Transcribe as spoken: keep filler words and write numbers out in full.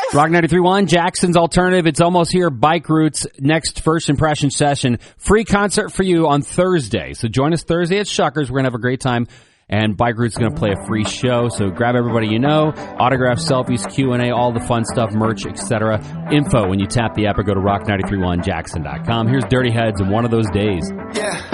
Rock ninety-three point one, Jackson's Alternative. It's almost here. Bike Roots, next first impression session. Free concert for you on Thursday. So join us Thursday at Shuckers. We're going to have a great time. And Bike Roots is going to play a free show. So grab everybody you know. Autographs, selfies, Q and A, all the fun stuff, merch, et cetera. Info when you tap the app or go to rock nine three one jackson dot com. Here's Dirty Heads and One of Those Days. Yeah.